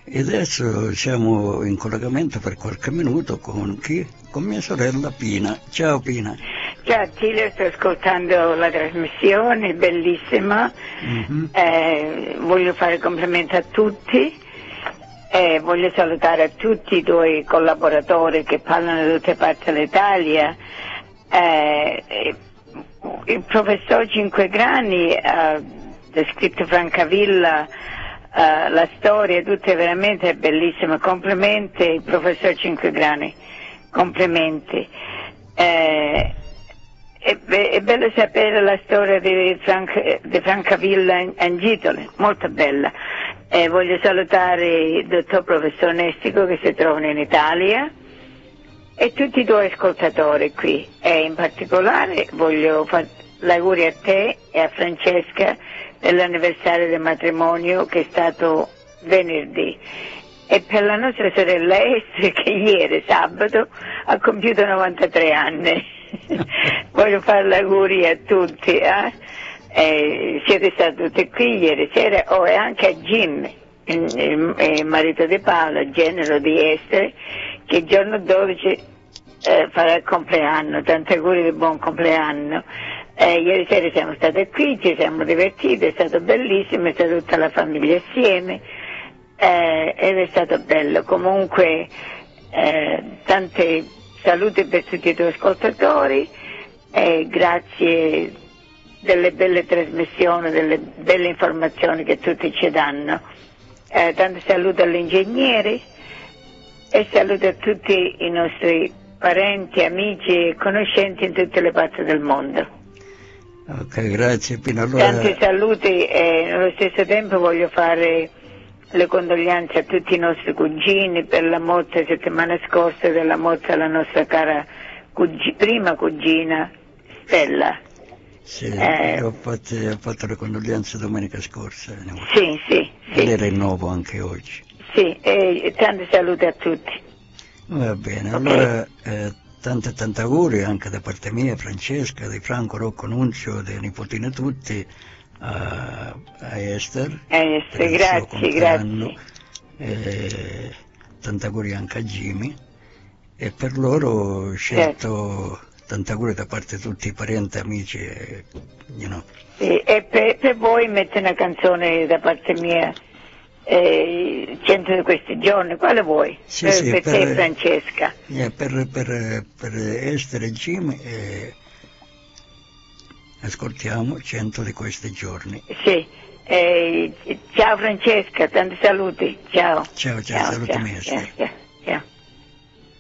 E adesso siamo in collegamento per qualche minuto con chi? Con mia sorella Pina. Ciao Pina. Ciao Attilio, sto ascoltando la trasmissione, bellissima. Voglio fare complimenti a tutti. Voglio salutare a tutti i tuoi collaboratori che parlano da tutte parti dell'Italia. Il professor Cinquegrani ha descritto Francavilla, la storia, tutto è veramente bellissimo. Complimenti, professor Cinquegrani, complimenti. È bello sapere la storia di Francavilla in Gitole, molto bella. Voglio salutare il dottor professor Nestico che si trovano in Italia e tutti i tuoi ascoltatori qui, e in particolare voglio fare gli auguri a te e a Francesca dell'anniversario del matrimonio che è stato venerdì, e per la nostra sorella Esther che ieri sabato ha compiuto 93 anni. Voglio fare gli auguri a tutti, siete stati tutti qui ieri sera, e anche a Jim, il marito di Paola, il genero di Esther, che il giorno 12 farà il compleanno. Tanti auguri di buon compleanno. Ieri sera siamo stati qui, ci siamo divertiti, è stato bellissimo, è stata tutta la famiglia assieme, ed è stato bello. Comunque tante saluti per tutti i tuoi ascoltatori, grazie delle belle trasmissioni, delle belle informazioni che tutti ci danno. Tanti saluti agli ingegneri e saluto a tutti i nostri parenti, amici e conoscenti in tutte le parti del mondo. Ok, grazie Pino. Allora... Tanti saluti, e nello stesso tempo voglio fare le condoglianze a tutti i nostri cugini per la morte settimana scorsa della morte della nostra cara prima cugina Stella. Sì, ho fatto le condoglianze domenica scorsa. Sì. Ed era il nuovo anche oggi. Sì, e tanti saluti a tutti. Va bene, Okay. Allora tanti auguri anche da parte mia, Francesca, di Franco, Rocco, Nunzio, dei nipotini tutti, a Esther. Grazie. Tanti auguri anche a Jimmy, e per loro ho scelto tanti auguri da parte di tutti i parenti, amici, Sì, e per voi metto una canzone da parte mia, 100 di questi giorni, quale vuoi? Sì, per te Francesca. Per Esther e Jimmy ascoltiamo 100 di questi giorni. Sì, ciao Francesca, tanti saluti, ciao. Ciao, saluti miei. Ciao.